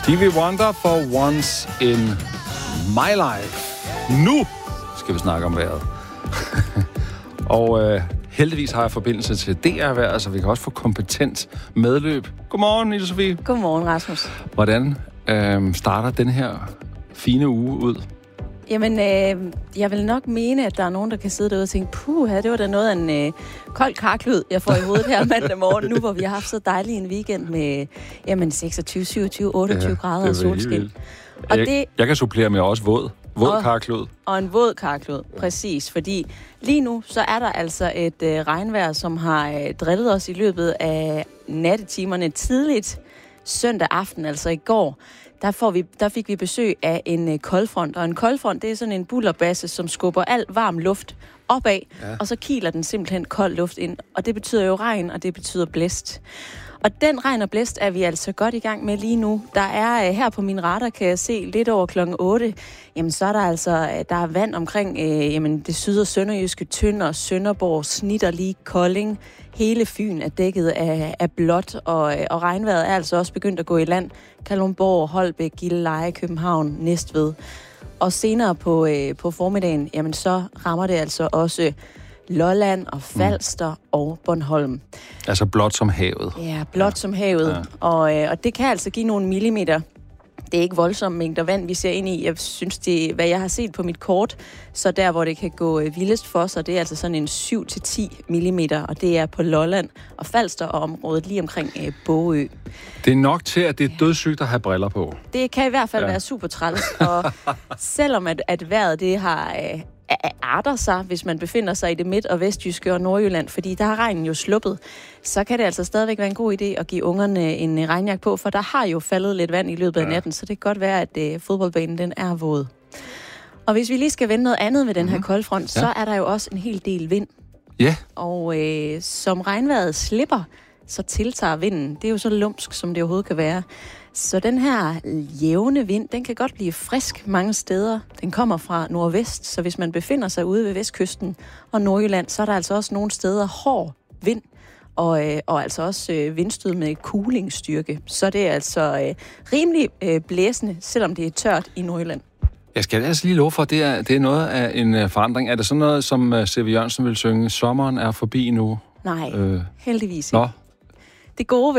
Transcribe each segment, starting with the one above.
Stevie Wonder for Once in My Life. Nu skal vi snakke om vejret. Og heldigvis har jeg forbindelse til DR-vejret, så vi kan også få kompetent medløb. Godmorgen, Ida Sofie. Godmorgen, Rasmus. Hvordan starter den her fine uge ud? Jamen, jeg vil nok mene, at der er nogen, der kan sidde derude og tænke, det var da noget af en kold karklud, jeg får i hovedet her mandag morgen, nu hvor vi har haft så dejlig en weekend med 26, 27, 28 grader og solskin. Og jeg kan supplere med også våd karklud. Og en våd karklud, præcis. Fordi lige nu, så er der altså et regnvejr, som har drillet os i løbet af nattetimerne tidligt søndag aften, altså i går. Der fik vi besøg af en koldfront, og en koldfront, det er sådan en bullerbasse, som skubber al varm luft opad, og så kiler den simpelthen kold luft ind. Og det betyder jo regn, og det betyder blæst. Og den regn og blæst er vi altså godt i gang med lige nu. Der er her på min radar, kan jeg se, lidt over klokken 8, jamen så er der altså der er vand omkring det syd- og sønderjyske, Tønder, Sønderborg, Snitterlig, Kolding. Hele Fyn er dækket af blåt, og regnvejret er altså også begyndt at gå i land. Kalundborg, Holbæk, Gilleleje, København, Næstved. Og senere på formiddagen, jamen så rammer det altså også Lolland og Falster og Bornholm. Altså blot som havet. Ja, blot som havet. Ja. Og det kan altså give nogle millimeter. Det er ikke voldsomme mængder vand, vi ser ind i. Jeg synes, hvad jeg har set på mit kort, så der, hvor det kan gå vildest for sig, det er altså sådan en 7-10 millimeter, og det er på Lolland og Falster og området lige omkring Bogø. Det er nok til, at det er dødssygt at have briller på. Det kan i hvert fald være super træls, og selvom at vejret det har arter sig, hvis man befinder sig i det midt- og vestjyske og Nordjylland, fordi der har regnen jo sluppet, så kan det altså stadigvæk være en god idé at give ungerne en regnjakke på, for der har jo faldet lidt vand i løbet af natten, så det kan godt være, at fodboldbanen den er våd. Og hvis vi lige skal vende noget andet med den her koldfront, så er der jo også en hel del vind. Ja. Og som regnvejret slipper, så tiltager vinden. Det er jo så lumsk, som det overhovedet kan være. Så den her jævne vind, den kan godt blive frisk mange steder. Den kommer fra nordvest, så hvis man befinder sig ude ved vestkysten og Nordjylland, så er der altså også nogle steder hård vind, og altså også vindstød med kulingsstyrke. Så det er altså rimelig blæsende, selvom det er tørt i Nordjylland. Jeg skal altså lige love for, at det er noget af en forandring. Er det sådan noget, som C.V. Jørgensen vil synge, sommeren er forbi nu? Nej, heldigvis ikke. Det gode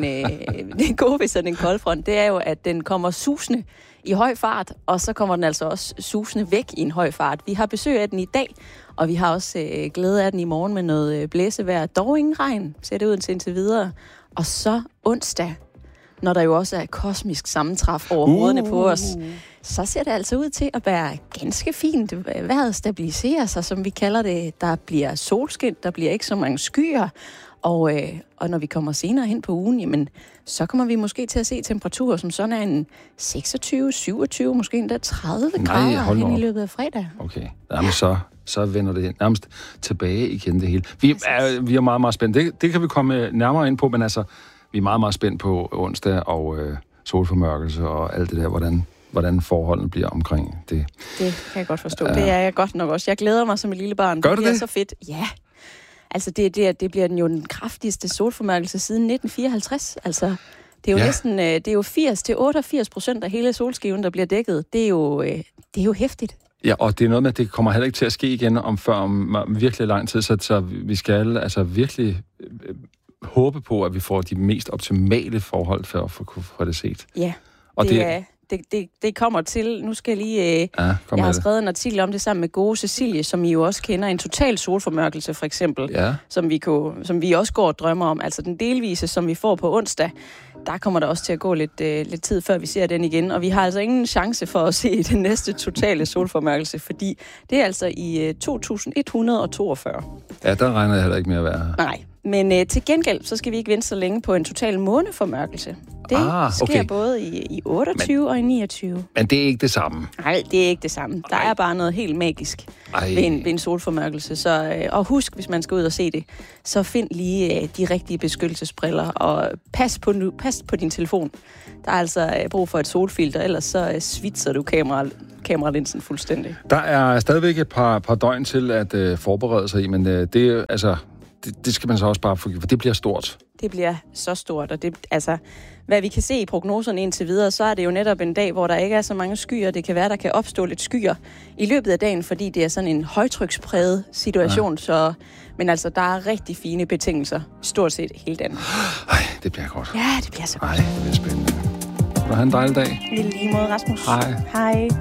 ved sådan en koldfront, det er jo, at den kommer susende i høj fart, og så kommer den altså også susende væk i en høj fart. Vi har besøg af den i dag, og vi har også glæde af den i morgen med noget blæsevejr. Dog ingen regn, ser det ud indtil videre. Og så onsdag, når der jo også er kosmisk sammentræf over hovederne på os, så ser det altså ud til at være ganske fint. Vejret stabiliserer sig, som vi kalder det. Der bliver solskin, der bliver ikke så mange skyer. Og når vi kommer senere hen på ugen, jamen, så kommer vi måske til at se temperaturer, som sådan er en 26, 27, måske endda 30 grader hen i løbet af fredag. Okay, jamen så vender det nærmest tilbage igen det hele. Vi er meget, meget spændte. Det kan vi komme nærmere ind på, men altså, vi er meget, meget spændt på onsdag og solformørkelse og alt det der, hvordan forholdene bliver omkring det. Det kan jeg godt forstå. Det er jeg godt nok også. Jeg glæder mig som et lille barn. Gør du det? Det er så fedt. Ja. Altså, det bliver den jo den kraftigste solformørkelse siden 1954. Altså, det er jo næsten, det er jo 80-88% af hele solskiven, der bliver dækket. Det er jo hæftigt. Ja, og det er noget med, at det kommer heller ikke til at ske igen om virkelig lang tid, så vi skal altså virkelig håbe på, at vi får de mest optimale forhold for at få det set. Ja, og det kommer til. Nu skal jeg lige... jeg har skrevet en artikel om det sammen med gode Cecilie, som I jo også kender. En total solformørkelse, for eksempel, som vi også går og drømmer om. Altså den delvise, som vi får på onsdag, der kommer der også til at gå lidt tid, før vi ser den igen. Og vi har altså ingen chance for at se den næste totale solformørkelse, fordi det er altså i 2142. Ja, der regner jeg heller ikke med at være. Nej. Men til gengæld, så skal vi ikke vente så længe på en total måneformørkelse. Det sker både i 28 og i 29. Men det er ikke det samme. Nej, det er ikke det samme. Der er bare noget helt magisk ved en solformørkelse. Så, og husk, hvis man skal ud og se det, så find lige de rigtige beskyttelsesbriller, og pas på din telefon. Der er altså brug for et solfilter, ellers så svitser du kameralinsen fuldstændig. Der er stadigvæk et par døgn til at forberede sig i, men det er altså... det skal man så også bare få, for det bliver stort. Det bliver så stort, og det, altså, hvad vi kan se i prognoserne indtil videre, så er det jo netop en dag, hvor der ikke er så mange skyer. Det kan være, der kan opstå lidt skyer i løbet af dagen, fordi det er sådan en højtrykspræget situation. Ja. Men altså, der er rigtig fine betingelser, stort set hele dagen. Ej, det bliver godt. Ja, det bliver så godt. Ej, det bliver spændende. Du har en dejlig dag. I lige måde, Rasmus. Hej. Hej.